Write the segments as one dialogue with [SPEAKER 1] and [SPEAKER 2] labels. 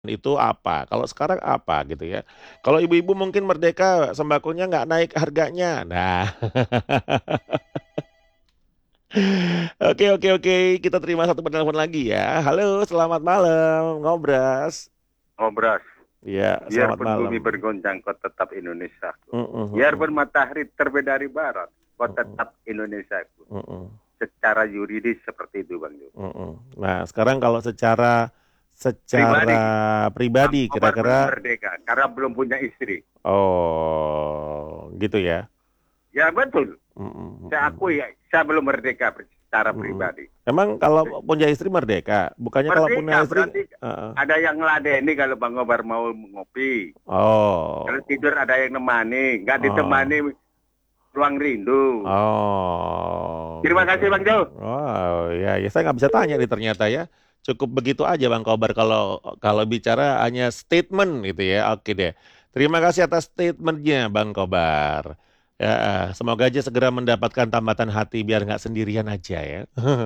[SPEAKER 1] itu apa, kalau sekarang apa gitu ya. Kalau ibu-ibu mungkin merdeka sembakonya nggak naik harganya. Nah, oke oke oke, kita terima satu penelpon lagi ya. Halo, selamat malam, Ngobras.
[SPEAKER 2] Obras,
[SPEAKER 1] Ya, selamat
[SPEAKER 2] biarpun
[SPEAKER 1] malam.
[SPEAKER 2] bumi bergoncang, kau tetap Indonesiaku.
[SPEAKER 1] Mm-mm,
[SPEAKER 2] Biarpun
[SPEAKER 1] mm-mm,
[SPEAKER 2] matahari terbit dari barat, kau
[SPEAKER 1] mm-mm,
[SPEAKER 2] tetap Indonesiaku.
[SPEAKER 1] mm-mm,
[SPEAKER 2] Secara yuridis seperti itu, Bang Jo.
[SPEAKER 1] mm-mm. Nah, sekarang kalau secara secara
[SPEAKER 2] Pribadi, Bang
[SPEAKER 1] pribadi
[SPEAKER 2] Kobar belum
[SPEAKER 1] kira-kira,
[SPEAKER 2] merdeka karena belum punya istri.
[SPEAKER 1] oh gitu ya.
[SPEAKER 2] Ya betul,
[SPEAKER 1] Mm-mm,
[SPEAKER 2] saya
[SPEAKER 1] mm-mm.
[SPEAKER 2] akui saya belum merdeka secara
[SPEAKER 1] Mm-mm.
[SPEAKER 2] pribadi.
[SPEAKER 1] Emang kalau punya istri merdeka, bukannya kalau punya
[SPEAKER 2] Merdeka
[SPEAKER 1] istri,
[SPEAKER 2] berarti
[SPEAKER 1] uh,
[SPEAKER 2] ada yang ngeladeni kalau Bang Kobar mau ngopi. Kalau
[SPEAKER 1] oh,
[SPEAKER 2] tidur ada yang nemani, nggak
[SPEAKER 1] oh,
[SPEAKER 2] ditemani ruang rindu.
[SPEAKER 1] oh,
[SPEAKER 2] Terima
[SPEAKER 1] gitu.
[SPEAKER 2] kasih Bang Jo.
[SPEAKER 1] Oh, ya, ya saya nggak bisa tanya nih ternyata ya. Cukup begitu aja Bang Kobar kalau kalau bicara hanya statement gitu ya. Oke deh. Terima kasih atas statementnya Bang Kobar. Ya, semoga aja segera mendapatkan tambatan hati biar nggak sendirian aja ya.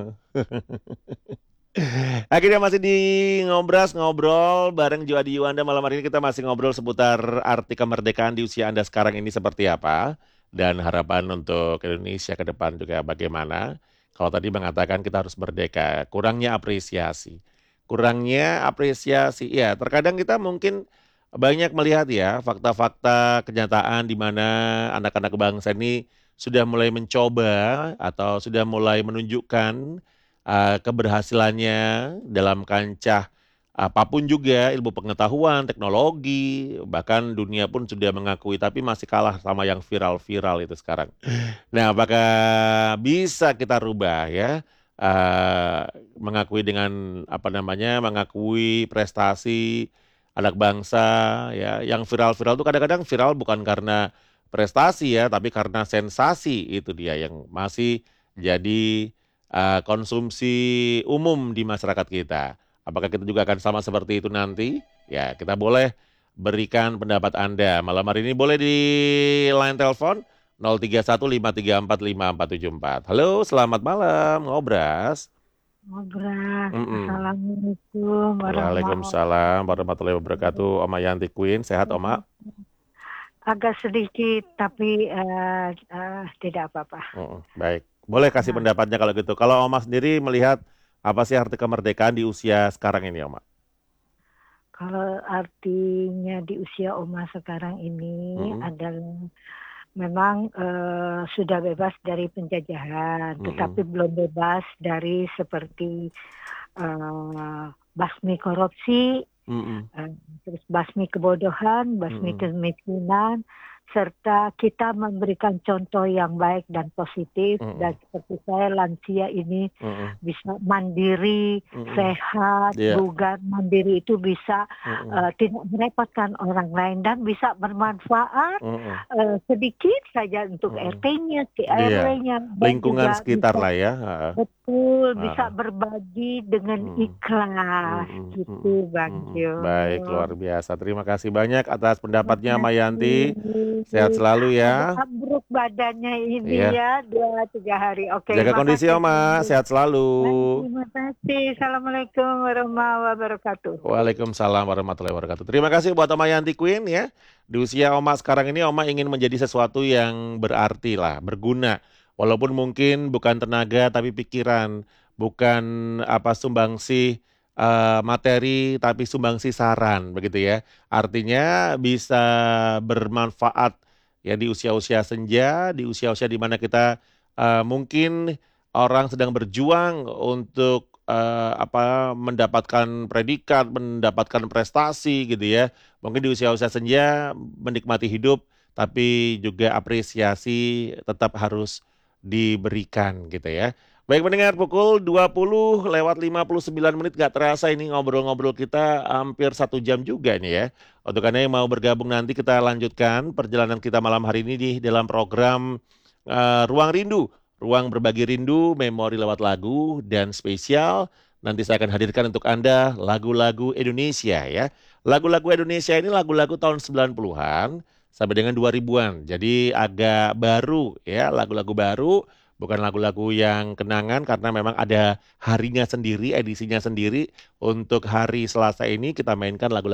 [SPEAKER 1] Akhirnya masih di Ngobras ngobrol bareng Juadi Yuanda. Malam hari ini kita masih ngobrol seputar arti kemerdekaan di usia Anda sekarang ini seperti apa dan harapan untuk Indonesia ke depan juga bagaimana. Kalau tadi mengatakan kita harus merdeka, kurangnya apresiasi. Kurangnya apresiasi, ya terkadang kita mungkin banyak melihat ya fakta-fakta kenyataan di mana anak-anak bangsa ini sudah mulai mencoba atau sudah mulai menunjukkan keberhasilannya dalam kancah apapun juga, ilmu pengetahuan, teknologi, bahkan dunia pun sudah mengakui, tapi masih kalah sama yang viral-viral itu sekarang. Nah, apakah bisa kita rubah ya? eh, Mengakui dengan apa namanya, mengakui prestasi anak bangsa ya, yang viral-viral itu kadang-kadang viral bukan karena prestasi ya, tapi karena sensasi itu dia yang masih jadi konsumsi umum di masyarakat kita. Apakah kita juga akan sama seperti itu nanti? Ya, kita boleh berikan pendapat Anda. Malam hari ini boleh di line telepon 0315345474. Halo, selamat malam, Ngobras.
[SPEAKER 3] Ngobrol.
[SPEAKER 1] Mm-mm.
[SPEAKER 3] Assalamualaikum
[SPEAKER 1] Waalaikumsalam
[SPEAKER 3] warahmatullahi
[SPEAKER 1] warahmatullahi wabarakatuh.
[SPEAKER 3] wabarakatuh.
[SPEAKER 1] Oma Yanti Queen, sehat Oma?
[SPEAKER 3] Agak sedikit, tapi tidak apa-apa.
[SPEAKER 1] Mm-mm. Baik. Boleh kasih
[SPEAKER 3] Nah,
[SPEAKER 1] pendapatnya kalau gitu. Kalau Oma sendiri melihat apa sih arti kemerdekaan di usia sekarang ini, Oma?
[SPEAKER 3] kalau artinya di usia Oma sekarang ini
[SPEAKER 1] Mm-mm.
[SPEAKER 3] adalah memang sudah bebas dari penjajahan, tetapi
[SPEAKER 1] Mm-mm.
[SPEAKER 3] belum bebas dari seperti basmi korupsi,
[SPEAKER 1] Mm-mm.
[SPEAKER 3] eh, terus basmi kebodohan, basmi
[SPEAKER 1] Mm-mm.
[SPEAKER 3] kemiskinan, serta kita memberikan contoh yang baik dan positif. Dan
[SPEAKER 1] Mm-mm.
[SPEAKER 3] seperti saya lansia ini
[SPEAKER 1] Mm-mm.
[SPEAKER 3] bisa mandiri,
[SPEAKER 1] Mm-mm.
[SPEAKER 3] sehat,
[SPEAKER 1] Iya.
[SPEAKER 3] bugar. Mandiri itu bisa
[SPEAKER 1] Mm-mm.
[SPEAKER 3] tidak merepotkan orang lain dan bisa bermanfaat
[SPEAKER 1] Mm-mm.
[SPEAKER 3] sedikit saja untuk
[SPEAKER 1] Mm-mm.
[SPEAKER 3] RT-nya,
[SPEAKER 1] Iya.
[SPEAKER 3] RW-nya, dan
[SPEAKER 1] Lingkungan
[SPEAKER 3] juga
[SPEAKER 1] sekitar
[SPEAKER 3] bisa
[SPEAKER 1] lah ya. Heeh.
[SPEAKER 3] betul bisa
[SPEAKER 1] Heeh.
[SPEAKER 3] berbagi dengan
[SPEAKER 1] Mm.
[SPEAKER 3] ikhlas
[SPEAKER 1] Mm-mm. Mm-mm.
[SPEAKER 3] gitu Bang
[SPEAKER 1] Mm-mm.
[SPEAKER 3] Jo.
[SPEAKER 1] Baik, luar biasa. Terima kasih banyak atas
[SPEAKER 3] Terima
[SPEAKER 1] pendapatnya, Mayanti. Sehat
[SPEAKER 3] kasih.
[SPEAKER 1] selalu
[SPEAKER 3] Agak
[SPEAKER 1] ya.
[SPEAKER 3] ambruk badannya ini
[SPEAKER 1] Iya.
[SPEAKER 3] ya 2-3 hari. Oke,
[SPEAKER 1] Jaga kondisi,
[SPEAKER 3] makasih Bang
[SPEAKER 1] Oma.
[SPEAKER 3] Jo.
[SPEAKER 1] Sehat selalu.
[SPEAKER 3] Baik, terima kasih. Assalamualaikum warahmatullahi wabarakatuh.
[SPEAKER 1] Waalaikumsalam warahmatullahi wabarakatuh. Terima kasih buat Oma Yanti Queen ya. Di usia Oma sekarang ini, Oma ingin menjadi sesuatu yang berarti lah, berguna. Walaupun mungkin bukan tenaga, tapi pikiran. Bukan apa sumbangsi materi, tapi sumbangsi saran, begitu ya. Artinya bisa bermanfaat ya di usia-usia senja, di usia-usia di mana kita mungkin orang sedang berjuang untuk apa mendapatkan predikat, mendapatkan prestasi gitu ya. Mungkin di usia-usia senja menikmati hidup, tapi juga apresiasi tetap harus diberikan gitu ya. Baik mendengar pukul 20 lewat 59 menit, gak terasa ini ngobrol-ngobrol kita hampir 1 jam juga nih ya. Untuk Anda yang mau bergabung nanti kita lanjutkan perjalanan kita malam hari ini di dalam program Ruang Rindu. Ruang berbagi rindu, memori lewat lagu, dan spesial. Nanti saya akan hadirkan untuk Anda lagu-lagu Indonesia ya. Lagu-lagu Indonesia ini lagu-lagu tahun 90-an sampai dengan 2000-an. Jadi agak baru ya, lagu-lagu baru. bukan lagu-lagu yang kenangan karena memang ada harinya sendiri, edisinya sendiri. Untuk hari Selasa ini kita mainkan lagu